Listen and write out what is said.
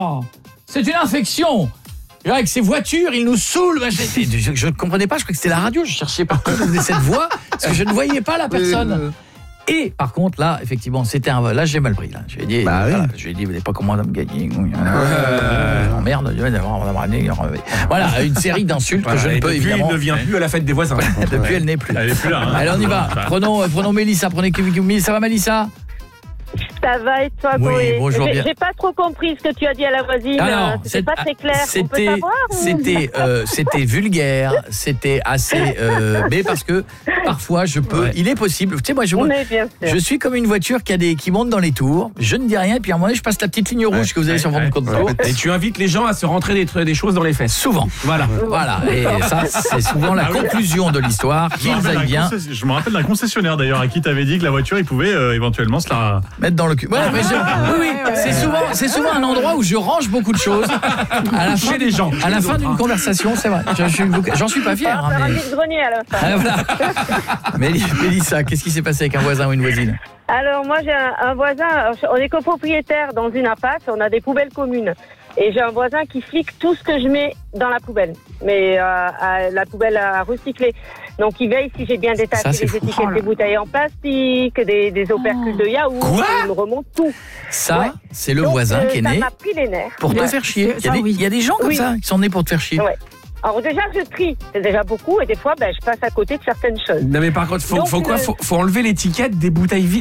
C'est une infection. Avec ces voitures, ils nous saoulent. Je ne comprenais pas, je croyais que c'était la radio. Je cherchais partout d'où venait cette voix, parce que je ne voyais pas la personne. Et par contre, là, effectivement, c'était un vol. Là, j'ai mal pris. Là. Je lui ai dit, vous n'avez pas comment me gagner. Merde, voilà, une série d'insultes que je ne peux évidemment. Elle ne vient plus à la fête des voisins. Depuis, elle n'est plus. Elle est plus là. Hein. Allez, on y va. Prenons Mélissa. Ça va, Mélissa? Ça va et toi, Oui, Koé? bonjour, bien. J'ai pas trop compris ce que tu as dit à la voisine. Alors, c'était pas très clair. On peut savoir, c'était vulgaire, c'était assez mais parce que parfois je peux, il est possible. Tu sais, moi je suis comme une voiture qui monte dans les tours. Je ne dis rien, et puis à un moment donné, je passe la petite ligne rouge que vous avez sur votre compte tour. Et tu invites les gens à se rentrer des choses dans les fesses. Souvent. Voilà. Et ça, c'est souvent la conclusion de l'histoire. Qu'ils aillent bien. Je me rappelle d'un concessionnaire d'ailleurs à qui t'avais dit que la voiture, il pouvait éventuellement se la mettre dans le cul. Ouais, oui, c'est souvent un endroit où je range beaucoup de choses. À la fin, à la fin d'une conversation, c'est vrai. J'en suis pas fier. faire un vide-grenier à la fin. Voilà. Mélissa, qu'est-ce qui s'est passé avec un voisin ou une voisine? Alors moi j'ai un voisin, on est copropriétaire dans une impasse, on a des poubelles communes. Et j'ai un voisin qui flique tout ce que je mets dans la poubelle, mais la poubelle à recycler. Donc il veille si j'ai bien détaché les étiquettes des bouteilles en plastique, des opercules de yaourt, il me remonte tout. Ça, c'est le voisin qui est né ça m'a pris les nerfs. pour te faire chier. Il y a des gens comme ça qui sont nés pour te faire chier. Ouais. Alors déjà je trie, c'est déjà beaucoup, et des fois je passe à côté de certaines choses. Non mais par contre, faut enlever l'étiquette des bouteilles vides.